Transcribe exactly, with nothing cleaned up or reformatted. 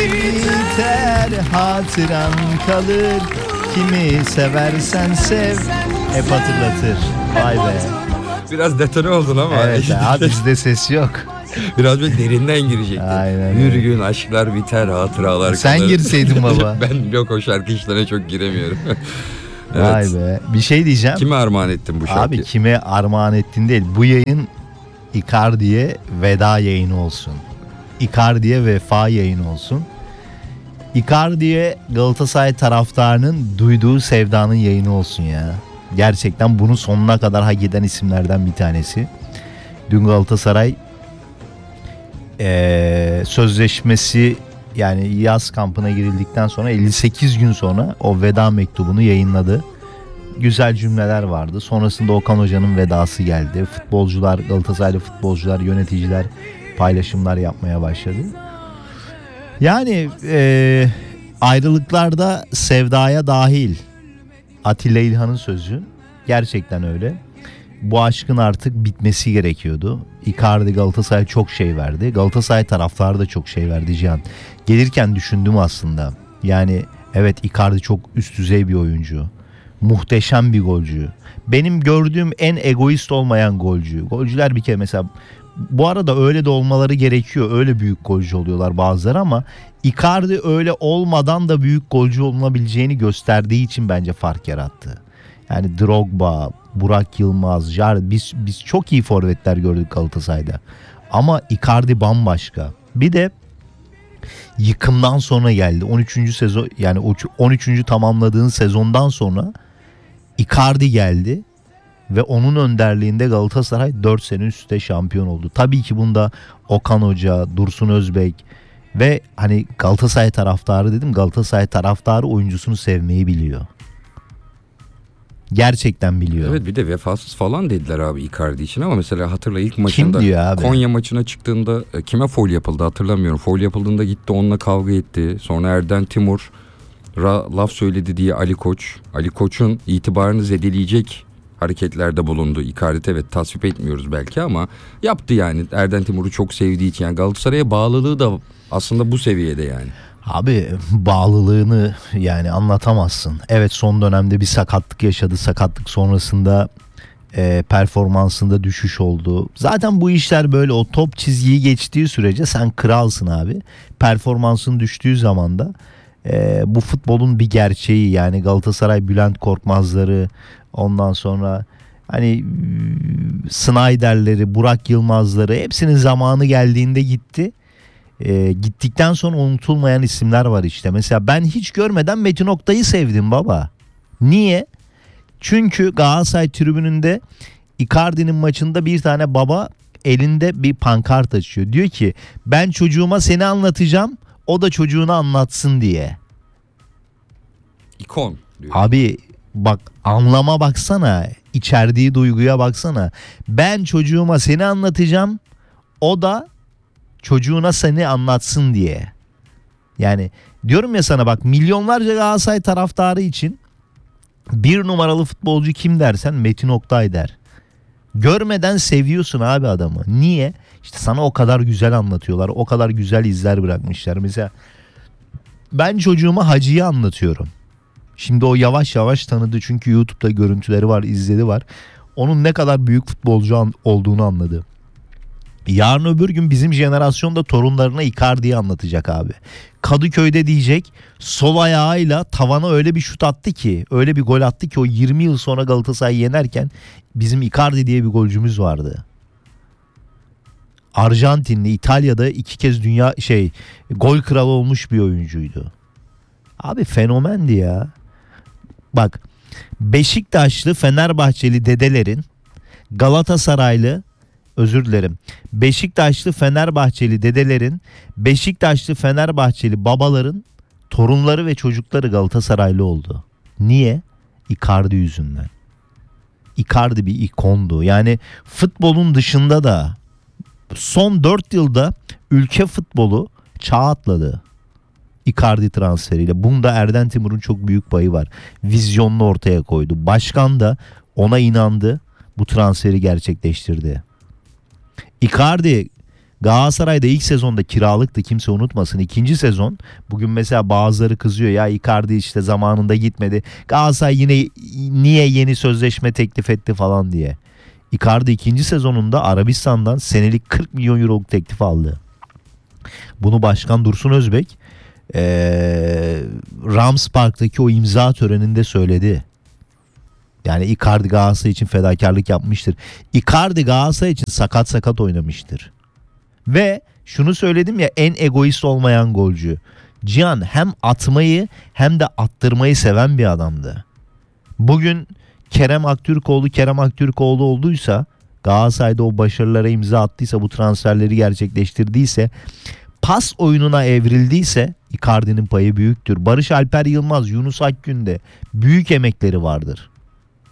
biter, hatıran kalır. Kimi seversen sev, hep hatırlatır. Vay be. Biraz detone oldun ama. Evet abi, bizde ses yok. Biraz böyle derinden girecektin. Aynen. Bir gün aşklar biter, hatıralar Sen kalır. girseydin baba. Ben yok, o şarkı işlerine çok giremiyorum. Evet. Vay be. Bir şey diyeceğim. Kime armağan ettin bu şarkıyı? Abi kime armağan ettin değil. Bu yayın Icardi'ye veda yayını olsun. Icardi'ye vefa yayını olsun. Icardi'ye Galatasaray taraftarının duyduğu sevdanın yayını olsun ya. Gerçekten bunu sonuna kadar hak eden isimlerden bir tanesi. Dün Galatasaray ee, sözleşmesi, yani yaz kampına girildikten sonra elli sekiz gün sonra o veda mektubunu yayınladı. Güzel cümleler vardı. Sonrasında Okan Hoca'nın vedası geldi. Futbolcular, Galatasaraylı futbolcular, yöneticiler paylaşımlar yapmaya başladı. Yani e, ayrılıklarda sevdaya dahil. Atilla İlhan'ın sözü. Gerçekten öyle. Bu aşkın artık bitmesi gerekiyordu. Icardi Galatasaray çok şey verdi. Galatasaray taraftarı da çok şey verdi Cihan. Gelirken düşündüm aslında. Yani evet, Icardi çok üst düzey bir oyuncu. Muhteşem bir golcü. Benim gördüğüm en egoist olmayan golcü. Golcüler bir kere mesela, bu arada öyle de olmaları gerekiyor. Öyle büyük golcü oluyorlar bazıları ama Icardi öyle olmadan da büyük golcü olunabileceğini gösterdiği için bence fark yarattı. Yani Drogba, Burak Yılmaz, Jar, biz biz çok iyi forvetler gördük Galatasaray'da. Ama Icardi bambaşka. Bir de yıkımdan sonra geldi. on üçüncü sezon, yani on üçüncü tamamladığın sezondan sonra Icardi geldi ve onun önderliğinde Galatasaray dört sene üst üste şampiyon oldu. Tabii ki bunda Okan Hoca, Dursun Özbek ve hani Galatasaray taraftarı dedim. Galatasaray taraftarı oyuncusunu sevmeyi biliyor. Gerçekten biliyor. Evet, bir de vefasız falan dediler abi Icardi için ama mesela hatırla ilk maçında Kim diyor abi? Konya maçına çıktığında e, kime faul yapıldı hatırlamıyorum. Faul yapıldığında gitti onunla kavga etti. Sonra Erden Timur ra, laf söyledi diye Ali Koç. Ali Koç'un itibarını zedeleyecek hareketlerde bulundu. Icardi evet tasvip etmiyoruz belki ama yaptı yani. Erden Timur'u çok sevdiği için. Yani Galatasaray'a bağlılığı da aslında bu seviyede yani. Abi bağlılığını yani anlatamazsın. Evet, son dönemde bir sakatlık yaşadı. Sakatlık sonrasında e, performansında düşüş oldu. Zaten bu işler böyle, o top çizgiyi geçtiği sürece sen kralsın abi. Performansın düştüğü zaman da e, bu futbolun bir gerçeği. Yani Galatasaray Bülent Korkmazları, ondan sonra hani Snyder'leri, Burak Yılmaz'ları, hepsinin zamanı geldiğinde gitti. E, gittikten sonra unutulmayan isimler var işte. Mesela ben hiç görmeden Metin Oktay'ı sevdim baba. Niye? Çünkü Galatasaray tribününde Icardi'nin maçında bir tane baba elinde bir pankart açıyor. Diyor ki ben çocuğuma seni anlatacağım, o da çocuğuna anlatsın diye. İkon diyor. Abi bak, anlama baksana, içerdiği duyguya baksana. Ben çocuğuma seni anlatacağım, o da çocuğuna seni anlatsın diye. Yani diyorum ya sana, bak, milyonlarca Galatasaray taraftarı için bir numaralı futbolcu kim dersen Metin Oktay der. Görmeden seviyorsun abi adamı. Niye? İşte sana o kadar güzel anlatıyorlar. O kadar güzel izler bırakmışlar. Mesela ben çocuğuma Hacı'yı anlatıyorum. Şimdi o yavaş yavaş tanıdı. Çünkü YouTube'da görüntüleri var, izleri var. Onun ne kadar büyük futbolcu olduğunu anladı. Yarın öbür gün bizim jenerasyonda torunlarına Icardi'yi anlatacak abi. Kadıköy'de diyecek, sol ayağıyla tavana öyle bir şut attı ki, öyle bir gol attı ki, o yirmi yıl sonra Galatasaray'ı yenerken bizim Icardi diye bir golcümüz vardı. Arjantinli, İtalya'da iki kez dünya şey gol kralı olmuş bir oyuncuydu. Abi fenomendi ya. Bak, Beşiktaşlı, Fenerbahçeli dedelerin, Galatasaraylı Özür dilerim. Beşiktaşlı Fenerbahçeli dedelerin, Beşiktaşlı Fenerbahçeli babaların torunları ve çocukları Galatasaraylı oldu. Niye? Icardi yüzünden. Icardi bir ikondu. Yani futbolun dışında da son dört yılda ülke futbolu çağ atladı. Icardi transferiyle. Bunda Erden Timur'un çok büyük payı var. Vizyonunu ortaya koydu. Başkan da ona inandı. Bu transferi gerçekleştirdi. Icardi Galatasaray'da ilk sezonda kiralıktı, kimse unutmasın. İkinci sezon, bugün mesela bazıları kızıyor ya, Icardi işte zamanında gitmedi. Galatasaray yine niye yeni sözleşme teklif etti falan diye. Icardi ikinci sezonunda Arabistan'dan senelik kırk milyon euroluk teklif aldı. Bunu Başkan Dursun Özbek ee, Rams Park'taki o imza töreninde söyledi. Yani Icardi Galatasaray için fedakarlık yapmıştır. Icardi Galatasaray için sakat sakat oynamıştır. Ve şunu söyledim ya, en egoist olmayan golcü. Cihan hem atmayı hem de attırmayı seven bir adamdı. Bugün Kerem Aktürkoğlu Kerem Aktürkoğlu olduysa, Galatasaray'da o başarılara imza attıysa, bu transferleri gerçekleştirdiyse, pas oyununa evrildiyse Icardi'nin payı büyüktür. Barış Alper Yılmaz, Yunus Akgün'de büyük emekleri vardır.